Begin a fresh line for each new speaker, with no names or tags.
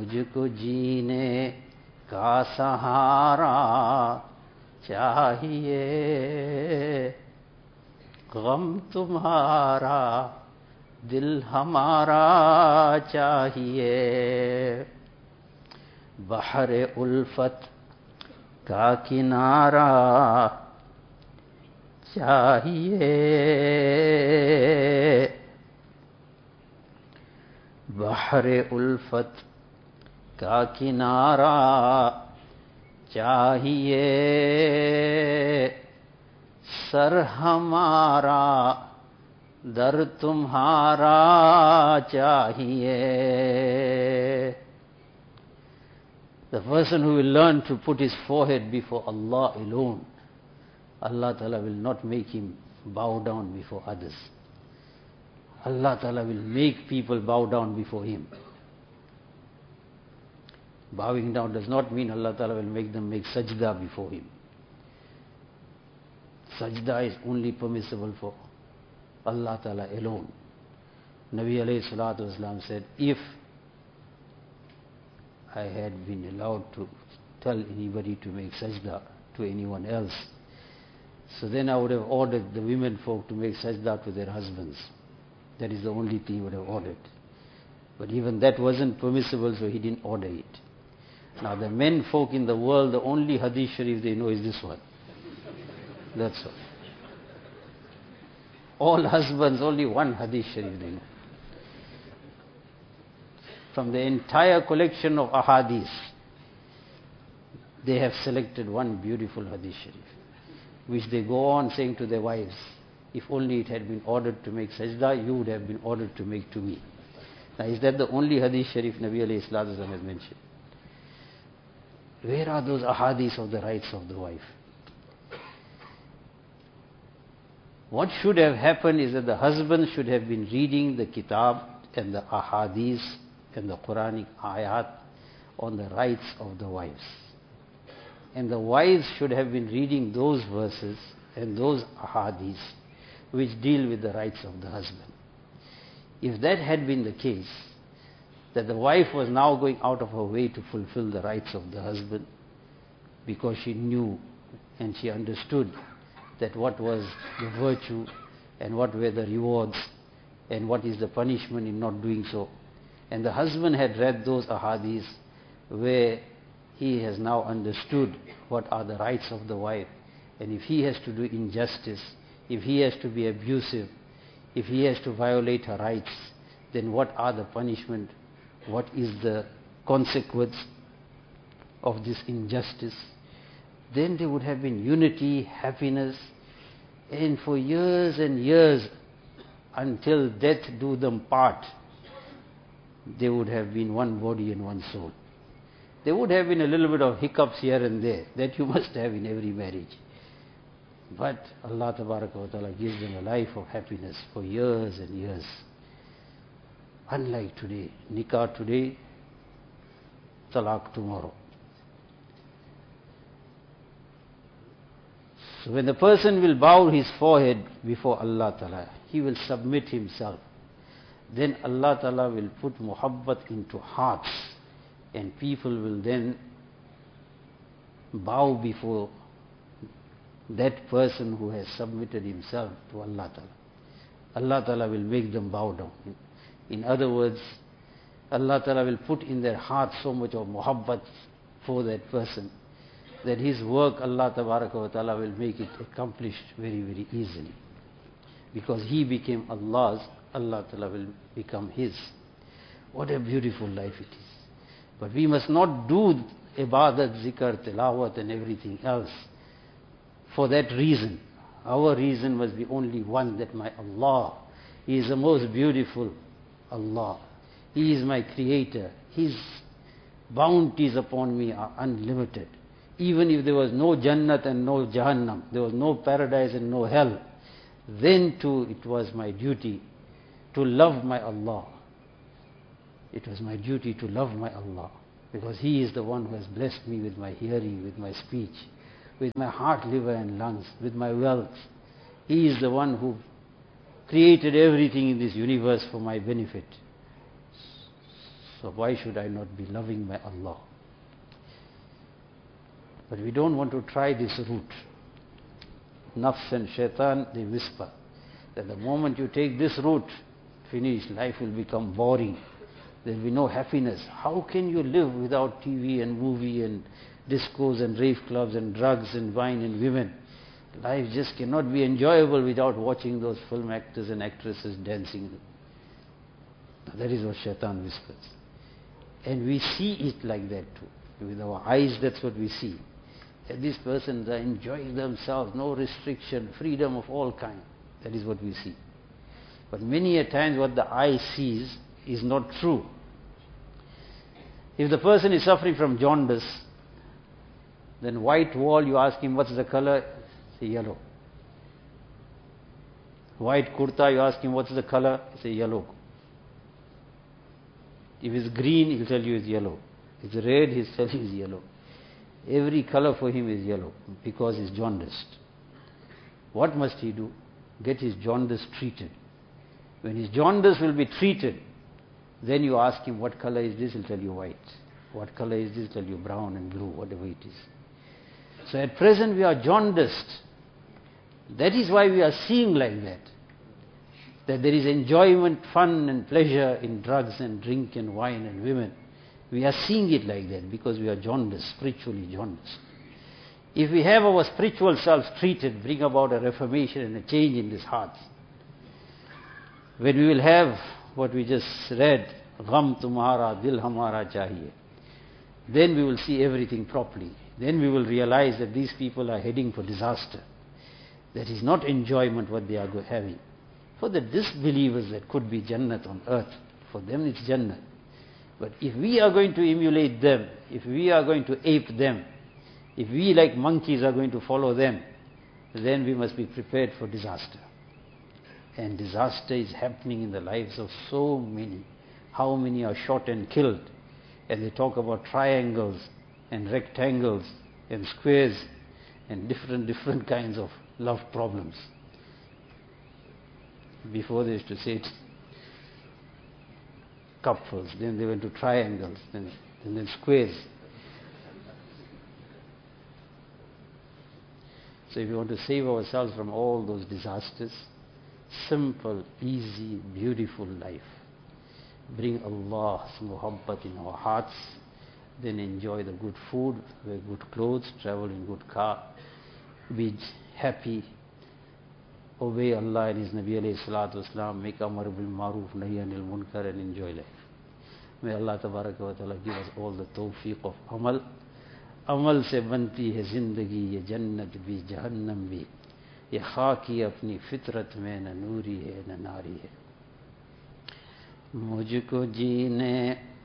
मुझको जीने का सहारा चाहिए, गम तुम्हारा दिल हमारा चाहिए, बहरे उल्फत का किनारा चाहिए, बहरे उल्फत का किनारा चाहिए, सर हमारा दर तुम्हारा चाहिए. The person who will learn to put his forehead before Allah alone, Allah Ta'ala will not make him bow down before others. Allah Ta'ala will make people bow down before him. Bowing down does not mean Allah Ta'ala will make them make sajda before him. Sajda is only permissible for Allah Ta'ala alone. Nabi alayhi salatu wasalam said, if I had been allowed to tell anybody to make sajda to anyone else, so then I would have ordered the women folk to make sajda to their husbands. That is the only thing he would have ordered. But even that wasn't permissible, so he didn't order it. Now the men folk in the world, the only hadith sharif they know is this one. That's all. All husbands, only one hadith sharif they know. From the entire collection of ahadith, they have selected one beautiful hadith sharif, which they go on saying to their wives, if only it had been ordered to make sajda, you would have been ordered to make to me. Now is that the only hadith sharif Nabi alayhi salatu wasallam has mentioned? Where are those ahadith of the rights of the wife? What should have happened is that the husband should have been reading the kitab and the ahadith and the Quranic ayat on the rights of the wives. And the wives should have been reading those verses and those ahadith which deal with the rights of the husband. If that had been the case, that the wife was now going out of her way to fulfill the rights of the husband because she knew and she understood that what was the virtue and what were the rewards and what is the punishment in not doing so. And the husband had read those ahadith where he has now understood what are the rights of the wife, and if he has to do injustice, if he has to be abusive, if he has to violate her rights, then what are the punishment, what is the consequence of this injustice? Then there would have been unity, happiness, and for years and years, until death do them part, they would have been one body and one soul. There would have been a little bit of hiccups here and there, that you must have in every marriage. But Allah Tabaraka wa Ta'ala gives them a life of happiness for years and years. Unlike today, nikah today, talaq tomorrow. So when the person will bow his forehead before Allah Ta'ala, he will submit himself. Then Allah Ta'ala will put muhabbat into hearts, and people will then bow before that person who has submitted himself to Allah Ta'ala. Allah Ta'ala will make them bow down. In other words, Allah Ta'ala will put in their hearts so much of muhabbat for that person that his work, Allah Ta'ala will make it accomplished very, very easily. Because he became Allah's, Allah Ta'ala will become his. What a beautiful life it is. But we must not do ibadat, zikr, tilawat and everything else for that reason. Our reason must be only one, that my Allah, He is the most beautiful Allah. He is my creator. His bounties upon me are unlimited. Even if there was no Jannat and no Jahannam, there was no paradise and no hell, then too it was my duty to love my Allah. It was my duty to love my Allah, because He is the one who has blessed me with my hearing, with my speech, with my heart, liver and lungs, with my wealth. He is the one who created everything in this universe for my benefit. So why should I not be loving my Allah? But we don't want to try this route. Nafs and shaitan, they whisper that the moment you take this route, finish, life will become boring. There will be no happiness. How can you live without TV and movie and discos and rave clubs and drugs and wine and women? Life just cannot be enjoyable without watching those film actors and actresses dancing. That is what shaitan whispers. And we see it like that too. With our eyes, that's what we see. That these persons are enjoying themselves, no restriction, freedom of all kinds. That is what we see. But many a times what the eye sees is not true. If the person is suffering from jaundice, then white wall, you ask him, what's the color? Say yellow. White kurta, you ask him, what's the color? Say yellow. If it's green, he'll tell you it's yellow. If it's red, he'll tell you it's yellow. Every color for him is yellow because he's jaundiced. What must he do? Get his jaundice treated. When his jaundice will be treated, then you ask him what color is this, he'll tell you white. What color is this, he'll tell you brown and blue, whatever it is. So at present we are jaundiced. That is why we are seeing like that. That there is enjoyment, fun and pleasure in drugs and drink and wine and women. We are seeing it like that because we are jaundiced, spiritually jaundiced. If we have our spiritual selves treated, bring about a reformation and a change in these hearts. When we will have what we just read, Gham tumhara, dil hamara chahiye, then we will see everything properly. Then we will realize that these people are heading for disaster. That is not enjoyment what they are having. For the disbelievers, that could be Jannat on earth. For them it's Jannat. But if we are going to emulate them, if we are going to ape them, if we like monkeys are going to follow them, then we must be prepared for disaster. And disaster is happening in the lives of so many. How many are shot and killed? And they talk about triangles and rectangles and squares and different kinds of love problems. Before they used to say it, couples, then they went to triangles, and then squares. So if we want to save ourselves from all those disasters, simple, easy, beautiful life. Bring Allah's muhabbat in our hearts, then enjoy the good food, wear good clothes, travel in good car, be happy, obey Allah and His Nabi alayhi salatu wasalam, make amar bil maruf, nahi anil munkar, and enjoy life. May Allah tabaraka wa ta'ala give us all the tawfiq of amal. Amal se banti hai zindagi, ye jannat bhi, jahannam bhi. ये खाकी अपनी फितरत में न नूरी है न नारी है. मुझको जीने